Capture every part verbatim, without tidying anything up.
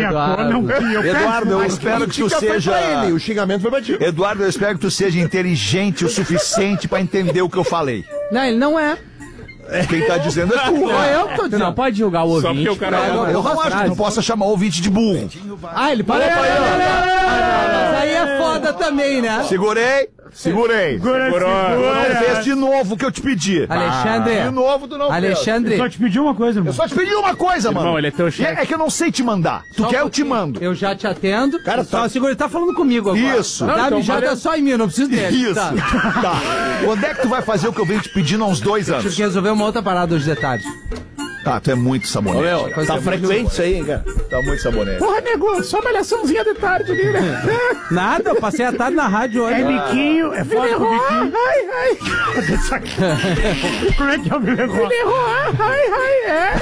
minha cor, não queria. Eduardo, eu espero que tu seja... Ele, o xingamento foi pra ti. Eduardo, eu espero que tu seja inteligente o suficiente pra entender o que eu falei. Não, ele não é. Quem tá dizendo é tu. Não, eu tô Tu dizendo. não pode julgar o ouvinte. Só porque o cara... Eu, eu não acho que tu possa chamar o ouvinte de burro. Ah, ele parou. Mas aí é foda também, né? Segurei, segurei. Segura, Segurou. Tu não segura. fez de novo o que eu te pedi. Alexandre. De novo tu não fez. Alexandre. Eu só te pedi uma coisa, irmão. Eu só te pedi uma coisa, mano. Irmão, ele é teu E chefe. É que eu não sei te mandar. Tu Só quer, um eu te pouquinho. mando. Eu já te atendo. Cara, só tá- segura, ele tá falando comigo agora. Isso. Dá então mijada valeu. só em mim, eu não preciso dele. Isso. Tá. Tá. Quando é que tu vai fazer o que eu venho te pedindo há uns dois Tive anos? que resolver uma outra parada hoje de tarde. Tá, tu é muito Ô, sabonete. meu, Coisa tá muito frequente isso aí, hein, cara? Tá muito sabonete. Porra, nego, só malhaçãozinha de tarde ali, né? Nada, eu passei a tarde na rádio hoje. É biquinho, é foda com biquinho. Ai, ai. Como é que é o meu negócio? Ai, ai, é.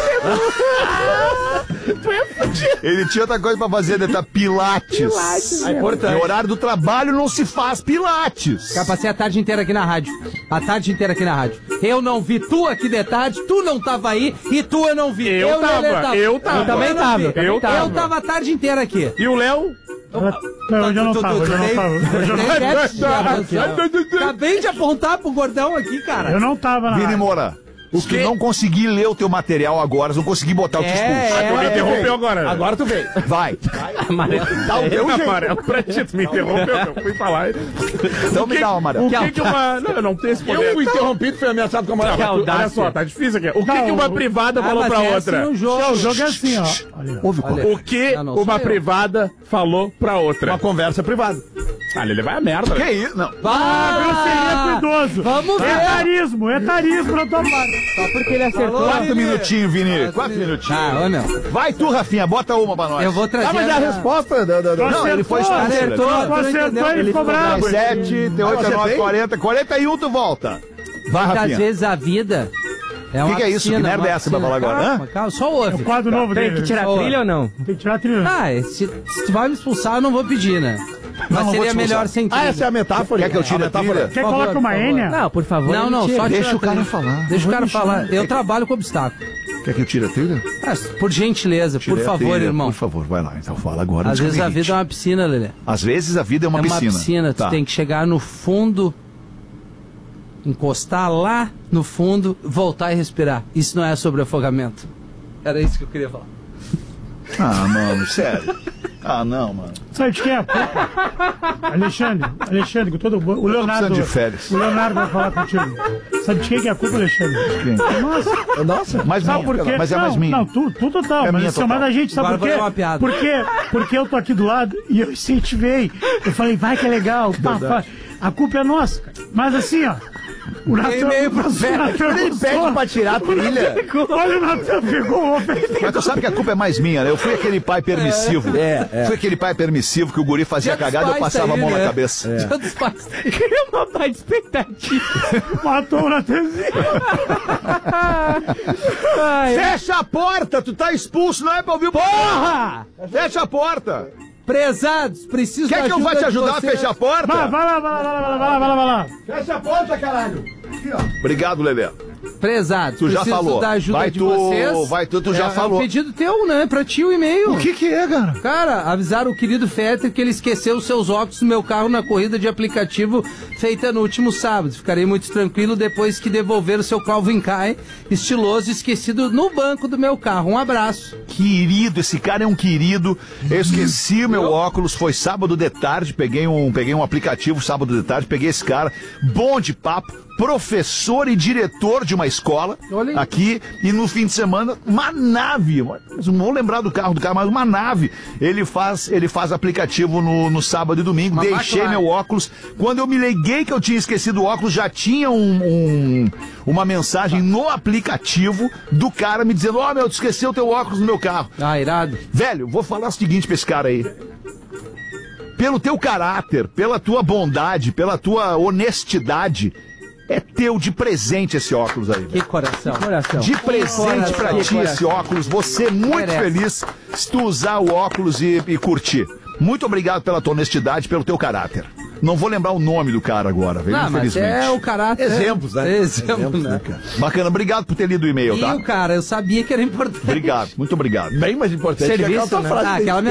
Tu é fudido. Ele tinha outra coisa pra fazer, né? Tá pilates. Pilates, é importante. No horário do trabalho não se faz pilates. Cara, passei a tarde inteira aqui na rádio. A tarde inteira aqui na rádio. Eu não vi tu aqui de tarde, tu não tava aí e tu eu não vi. Eu e tava, Lelê eu tava. Eu também Eu tava. não vi. Eu tava. Eu tava a tarde inteira aqui. E o Léo? Não, hoje eu não Tu- tu- tava, tu- hoje eu não tem- tava. Hoje eu tem não- déficit de atenção. Acabei de apontar pro gordão aqui, cara. Eu não tava na Vini rádio. Moura, se tu não conseguir ler o teu material agora, se não conseguir botar o teu É, expulso. é. Tu me interrompeu agora. Agora tu veio. Vai. Amarelo. Dá o teu Eu jeito. amarelo pra ti, tu me interrompeu, eu fui falar. Então me dá o amarelo. O que que uma... Não, eu não tenho esse poder. Eu fui interrompido, fui ameaçado com a Não, mulher. mas tu- olha audácia. só, tá difícil aqui. O que Não, que uma o- privada Ah, falou mas pra é outra? assim no jogo. Não, o jogo é assim, ó. Olha. Ouve qual? O que Não, não sou uma eu. privada falou pra outra? Uma conversa privada. Ah, ele vai a merda. Que isso? Não. Ah, Eu seria idoso. Vamos ver. Etarismo, etarismo na tua parte. Só porque ele acertou. Quatro minutinhos, Vini. Quatro minutinhos. Ah, ô meu. Vai tu, Rafinha, bota uma pra nós. Eu vou trazer. Ah, mas é a resposta da... da, da... Não, ele foi Acertou, expulso. acertou. né? Tu não Acertou, entendeu? ele Ele ficou ficou bravo. Tem sete, tem oito, você nove, tem? quarenta. quarenta e um tu volta. Vai, Porque às Rafinha. vezes a vida é uma que é isso? piscina, Que merda uma é essa pra piscina. falar agora, Calma, calma, só ouve. É o quadro novo Tem dele. que tirar a Boa. trilha ou não? Tá Tem que tirar a trilha. Ah, se, se tu vai me expulsar, eu não vou pedir, né? Mas não vou seria te expulsar. melhor sem Ah, trilha. essa é a metáfora? Quer que eu tire a trilha? Quer Por colocar favor, uma por favor. Enya? Não, por favor. Não, não, tira. só Deixa tira o cara a trilha. falar. Deixa o cara falar. Eu trabalho com obstáculo. Quer que eu tire a trilha? Ah, por gentileza, por Tire a favor, trilha, irmão. Por favor, vai lá. Então fala agora. Às antes que eu vezes me a irrite. vida é uma piscina, Lelê. Às vezes a vida é uma é uma piscina. piscina. Tu Tá. tem que chegar no fundo, encostar lá no fundo, voltar e respirar. Isso não é sobre afogamento. Era isso que eu queria falar. Ah, mano, sério. Ah, não, mano. Sabe de quem é a culpa? Alexandre, Alexandre, com todo o Leonardo. precisando de férias. O Leonardo vai falar contigo. Sabe de quem que é a culpa, Alexandre? Quem? Nossa. Nossa. Mas, Sabe minha, por quê? mas é não, mais minha. Não, tu, tu total, É mas minha isso é total. mais da gente, sabe Agora por vou quê? dar uma piada. Por quê? Porque eu tô aqui do lado e eu incentivei. Eu falei, vai que é legal. Pá, pá. A culpa é nossa, cara. Mas assim, ó. O Natan, meio pro o velho. Natan Ele gostou. pede pra tirar a trilha. Olha, o Natan pegou o homem. Mas tu sabe que a culpa é mais minha, né? Eu fui aquele pai permissivo. É, é. Fui aquele pai permissivo que o guri fazia Dia dos cagada e eu pais passava tá aí, a mão né? na cabeça. Dia dos pais. Cria uma baita expectativa. Matou o Natanzinho. Fecha a porta! Tu tá expulso, não é pra ouvir o Porra! Fecha a porta! Prezados, preciso Quer da que eu vá ajuda te de ajudar a vocês. fechar a porta? Vai, vai lá, vai lá, vai lá, vai lá, vai lá, vai lá. Fecha a porta, caralho! Obrigado, Lelê. Prezados, Tu já preciso falou. da ajuda Vai de tu, vocês. vai tu, tu já é, falou. É um pedido teu, né? Pra ti o e-mail. O que que é, cara? Cara, avisaram o querido Fetter que ele esqueceu os seus óculos no meu carro na corrida de aplicativo feita no último sábado. Ficarei muito tranquilo depois que devolver o seu Calvin Klein estiloso esquecido no banco do meu carro. Um abraço. Querido, esse cara é um querido. Eu esqueci o meu óculos, foi sábado de tarde, peguei um, peguei um aplicativo sábado de tarde, peguei esse cara, bom de papo, professor e diretor de uma escola Olha aí. aqui, e no fim de semana, uma nave, mas não vou lembrar do carro do cara, mas uma nave. Ele faz, ele faz aplicativo no, no sábado e domingo, Uma deixei McLaren. meu óculos. Quando eu me liguei que eu tinha esquecido o óculos, já tinha um, um- uma mensagem no aplicativo do cara me dizendo: ó, oh, meu, tu esqueceu o teu óculos no meu carro. Ah, irado. Velho, vou falar o seguinte pra esse cara aí. Pelo teu caráter, pela tua bondade, pela tua honestidade, é teu de presente esse óculos aí. Que coração. Coração. De presente pra ti esse óculos. Você é muito Merece. feliz se tu usar o óculos e, e curtir. Muito obrigado pela tua honestidade, pelo teu caráter. Não vou lembrar o nome do cara agora, velho, Não, mas infelizmente. é o caráter. Exemplos, né? Exemplo, Exemplos, né? né, cara? Bacana, obrigado por ter lido o e-mail, E tá? o cara, eu sabia que era importante. Obrigado, muito obrigado. Bem mais importante que Serviço, aquela tua né? frase Ah, aí. aquela